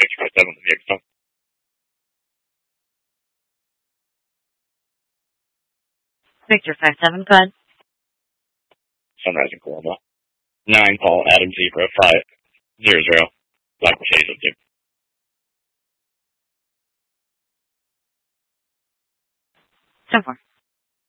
Victor 57 with the vehicle. Victor 57, go ahead. Sunrise in Coloma. 9 Paul Adam Zebra 500. Black Mercedes with you. 10-4.